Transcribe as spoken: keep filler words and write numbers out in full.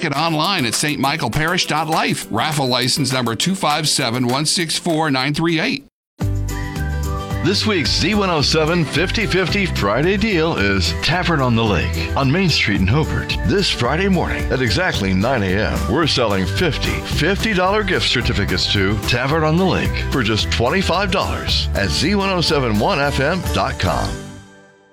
ticket online at s t michael parish dot life. Raffle license number two five seven one six four nine three eight. This week's Z one oh seven fifty fifty Friday deal is Tavern on the Lake on Main Street in Hobart. This Friday morning at exactly nine a.m., we're selling fifty fifty dollars gift certificates to Tavern on the Lake for just twenty-five dollars at Z ten seventy-one F M dot com.